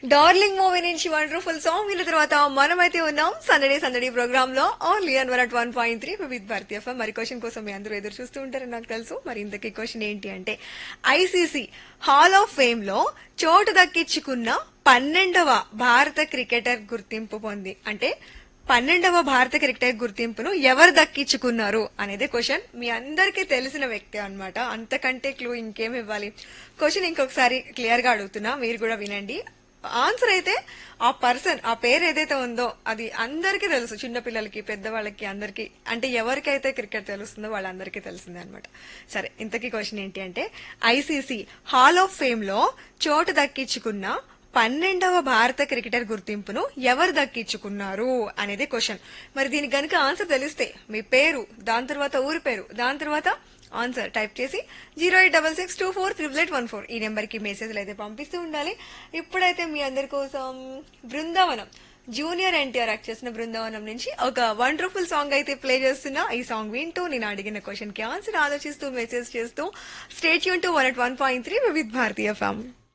Darling movie నుంచి wonderful song విన్న తర్వాత మనమైతే ఉన్నాం సందడి సందడి ప్రోగ్రామ్ లో only an 101.3 with Bharati FM. మరి క్వశ్చన్ కోసం మీ అందరూ ఎదురు చూస్తూ ఉంటారని నాకు తెలుసు. మరి ఇంతకీ క్వశ్చన్ ఏంటి అంటే, ఐసీసీ హాల్ ఆఫ్ ఫేమ్ లో చోటు దక్కించుకున్న 12వ భారత క్రికెటర్ గుర్తింపు పొంది అంటే 12వ భారత క్రికెటర్ గుర్తింపును ఎవరు దక్కించుకున్నారు అనేది క్వశ్చన్. మీ అందరికీ తెలిసిన వ్యక్తి అన్నమాట. అంతకంటే క్లూ ఇంకేం ఇవ్వాలి? క్వశ్చన్ ఇంకొకసారి క్లియర్ గా అడుగుతున్నా, మీరు కూడా వినండి. ఆన్సర్ అయితే ఆ పర్సన్, ఆ పేరు ఏదైతే ఉందో అది అందరికీ తెలుసు, చిన్నపిల్లలకి పెద్దవాళ్ళకి అందరికి, అంటే ఎవరికైతే క్రికెట్ తెలుస్తుందో వాళ్ళందరికీ తెలిసిందే అనమాట. సరే, ఇంతకీ క్వశ్చన్ ఏంటి అంటే, ఐసీసీ హాల్ ఆఫ్ ఫేమ్ లో చోటు దక్కించుకున్న 12వ భారత క్రికెటర్ గుర్తింపును ఎవరు దక్కించుకున్నారు అనేది క్వశ్చన్. మరి దీనికి గనుక ఆన్సర్ తెలిస్తే మీ పేరు, దాని తర్వాత ఊరి పేరు, దాని తర్వాత ఆన్సర్ టైప్ చేసి 08662438814 ఈ నెంబర్ కి మెసేజ్లు అయితే పంపిస్తూ ఉండాలి. ఇప్పుడైతే మీ అందరి కోసం బృందావనం, జూనియర్ ఎన్టీఆర్ యాక్ట్ చేసిన బృందావనం నుంచి ఒక వండర్ఫుల్ సాంగ్ అయితే ప్లే చేస్తున్నా. ఈ సాంగ్ వింటూ నేను అడిగిన క్వశ్చన్ కి ఆన్సర్ ఆలోచిస్తూ మెసేజ్ చేస్తూ stay tune to 101.3 with Bharati FM.